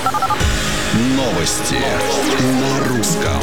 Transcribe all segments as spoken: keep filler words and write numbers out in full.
Новости на русском.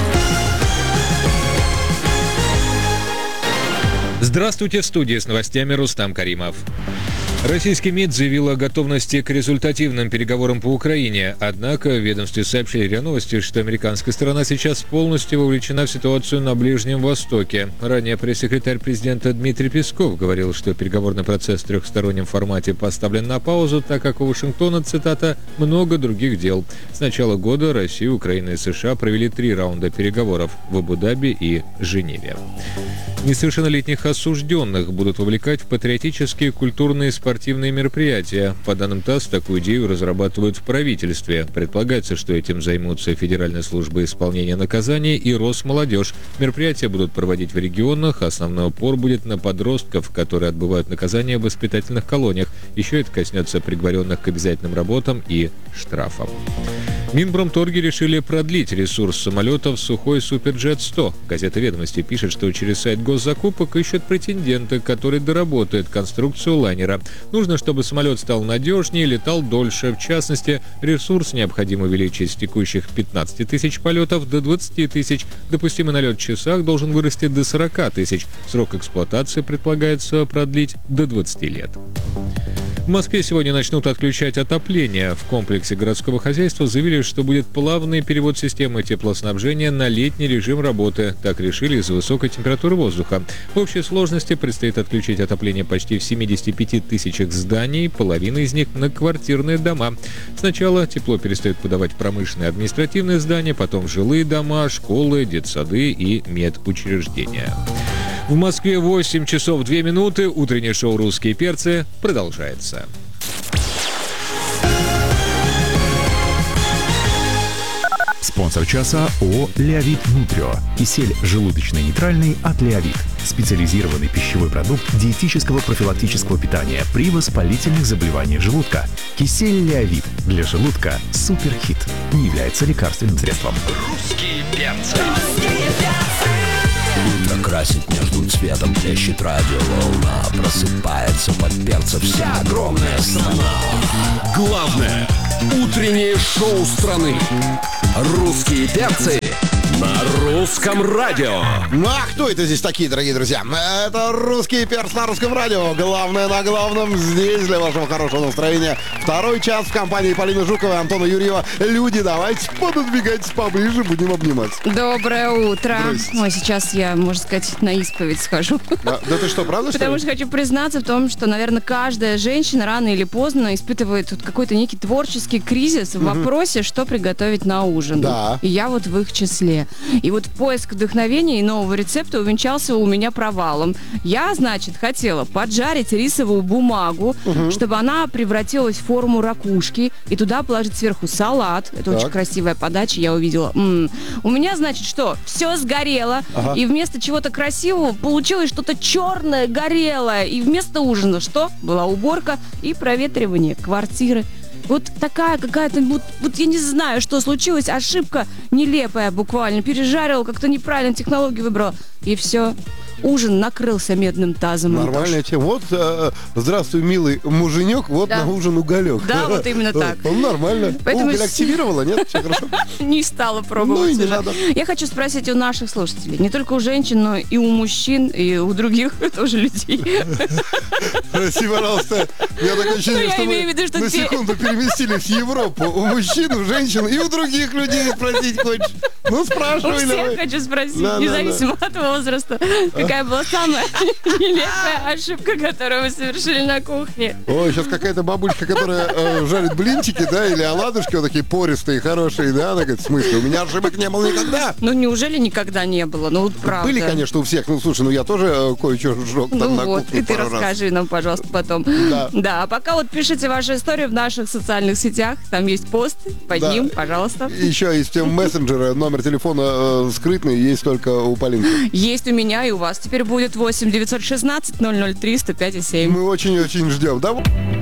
Здравствуйте, в студии с новостями Рустам Каримов. Российский МИД заявил о готовности к результативным переговорам по Украине. Однако в ведомстве сообщили РИА Новости, что американская сторона сейчас полностью вовлечена в ситуацию на Ближнем Востоке. Ранее пресс-секретарь президента Дмитрий Песков говорил, что переговорный процесс в трехстороннем формате поставлен на паузу, так как у Вашингтона, цитата, «много других дел». С начала года Россия, Украина и США провели три раунда переговоров в Абу-Даби и Женеве. Несовершеннолетних осужденных будут вовлекать в патриотические, культурные и спортивные мероприятия. По данным ТАСС, такую идею разрабатывают в правительстве. Предполагается, что этим займутся Федеральная служба исполнения наказаний и Росмолодежь. Мероприятия будут проводить в регионах. Основной упор будет на подростков, которые отбывают наказание в воспитательных колониях. Еще это коснется приговоренных к обязательным работам и штрафам. Минпромторги решили продлить ресурс самолетов «Сухой Суперджет сто». Газета «Ведомости» пишет, что через сайт госзакупок ищут претендента, который доработает конструкцию лайнера. Нужно, чтобы самолет стал надежнее, летал дольше. В частности, ресурс необходимо увеличить с текущих пятнадцати тысяч полетов до двадцати тысяч. Допустимый налет в часах должен вырасти до сорока тысяч. Срок эксплуатации предполагается продлить до двадцати лет. В Москве сегодня начнут отключать отопление. В комплексе городского хозяйства заявили, что будет плавный перевод системы теплоснабжения на летний режим работы. Так решили из-за высокой температуры воздуха. В общей сложности предстоит отключить отопление почти в семидесяти пяти тысячах зданий, половина из них на квартирные дома. Сначала тепло перестает подавать промышленные и административные здания, потом жилые дома, школы, детсады и медучреждения. В Москве восемь часов две минуты. Утреннее шоу «Русские перцы» продолжается. Спонсор часа ООО «Леовит Нутрио». Кисель желудочно-нейтральный от Леовит. Специализированный пищевой продукт диетического профилактического питания при воспалительных заболеваниях желудка. Кисель Леовит для желудка суперхит. Не является лекарственным средством. Русские перцы. Утро красит между цветом, плещет радиоволна. Просыпается под перцем вся огромная страна. Главное утреннее шоу страны. Русские перцы на русском радио. Ну а кто это здесь такие, дорогие друзья? Это «Русский перц» на русском радио. Главное на главном здесь для вашего хорошего настроения. Второй час в компании Полины Жуковой, Антона Юрьева. Люди, давайте пододвигайтесь поближе, будем обнимать. Доброе утро. Ой, сейчас я, можно сказать, на исповедь схожу. Да, да ты что, правда, что ли? Потому что хочу признаться в том, что, наверное, каждая женщина рано или поздно испытывает вот какой-то некий творческий кризис в вопросе, что приготовить на ужин. Да. И я вот в их числе. И вот поиск вдохновения и нового рецепта увенчался у меня провалом. Я, значит, хотела поджарить рисовую бумагу, угу. чтобы она превратилась в форму ракушки, и туда положить сверху салат. Это так. Очень красивая подача, я увидела. М-м. У меня, значит, что? Все сгорело, ага. и вместо чего-то красивого получилось что-то черное, горелое. И вместо ужина что? Была уборка и проветривание квартиры. Вот такая какая-то, вот, вот я не знаю, что случилось, ошибка нелепая буквально. Пережарила, как-то неправильно технологию выбрала. И все. Ужин накрылся медным тазом. Нормальная тема. Вот, э, здравствуй, милый муженек, вот да. на ужин уголек. Да, вот именно так. Ну, нормально. Поэтому Уголь активировала, нет? Все хорошо? Не стала пробовать. Ну и не уже. надо. Я хочу спросить у наших слушателей, не только у женщин, но и у мужчин, и у других тоже людей. Прости, пожалуйста. Я такое ощущение, что мы на секунду переместились в Европу. У мужчин, у женщин и у других людей спросить хочешь. Ну, спрашивай. У всех хочу спросить, независимо от возраста. Какая была самая нелепая ошибка, которую вы совершили на кухне? Ой, сейчас какая-то бабулька, которая э, жарит блинчики, да, или оладушки, вот такие пористые, хорошие, да, она говорит, в смысле, у меня ошибок не было никогда. Ну, неужели никогда не было? Ну, вот правда. Были, конечно, у всех. Ну, слушай, ну я тоже э, кое-что сжег там ну на вот, кухне и ты пару расскажи раз. нам, пожалуйста, потом. Да. Да, а пока вот пишите ваши истории в наших социальных сетях, там есть пост, под да. ним, пожалуйста. Еще есть мессенджеры, номер телефона э, скрытный, есть только у Полинки. Есть у меня и у вас. Теперь будет восемь девятьсот шестнадцать ноль ноль три сто пять семь. Мы очень-очень ждем, да?